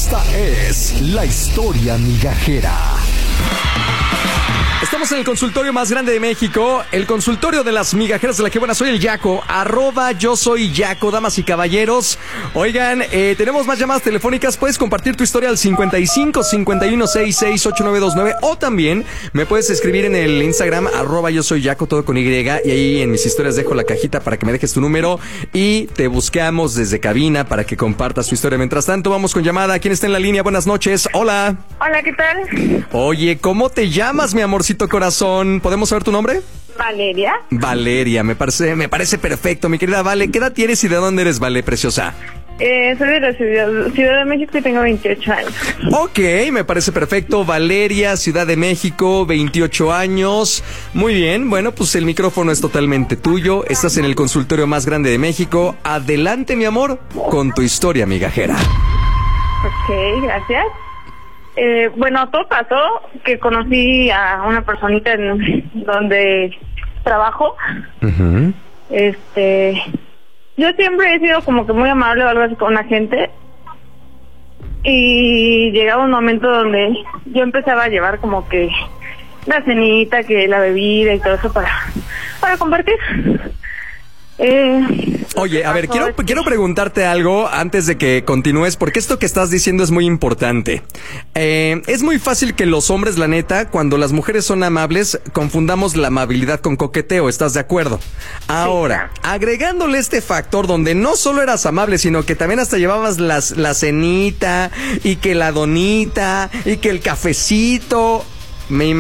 Esta es la historia migajera. Estamos en el consultorio más grande de México, el consultorio de las migajeras de la que buena. Soy el Yaco, @yo soy Yaco, damas y caballeros. Oigan, tenemos más llamadas telefónicas. Puedes compartir tu historia al 55 51 66 8929 o también me puedes escribir en el Instagram @yo soy Yaco, todo con Y, y ahí en mis historias dejo la cajita para que me dejes tu número y te buscamos desde cabina para que compartas tu historia. Mientras tanto, vamos con llamada. ¿Quién está en la línea? Buenas noches. Hola. Hola, ¿qué tal? Oye, ¿cómo te llamas, mi amorcito corazón? ¿Podemos saber tu nombre? Valeria. Valeria, me parece perfecto, mi querida Vale. ¿Qué edad tienes y de dónde eres, Vale, preciosa? Soy de la Ciudad de México y tengo 28 años. Ok, me parece perfecto. Valeria, Ciudad de México, 28 años. Muy bien, bueno, pues el micrófono es totalmente tuyo. Estás en el consultorio más grande de México. Adelante, mi amor, con tu historia migajera. Ok, gracias. Bueno, todo pasó que conocí a una personita en donde trabajo. Uh-huh. Yo siempre he sido como que muy amable o algo así con la gente. Y llegaba un momento donde yo empezaba a llevar como que la cenita, que la bebida y todo eso para compartir. Oye, a ver, quiero preguntarte algo antes de que continúes, porque esto que estás diciendo es muy importante. Es muy fácil que los hombres, la neta, cuando las mujeres son amables, confundamos la amabilidad con coqueteo, ¿estás de acuerdo? Ahora, agregándole este factor donde no solo eras amable, sino que también hasta llevabas la cenita, y que la donita, y que el cafecito,